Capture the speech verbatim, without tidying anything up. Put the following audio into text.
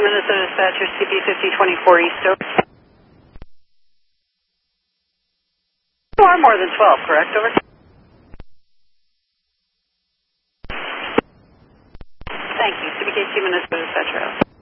Minnesota Dispatcher, C P fifty twenty-four East over. You are more than twelve, correct? Over. Thank you. C B K C Minnesota Dispatcher out.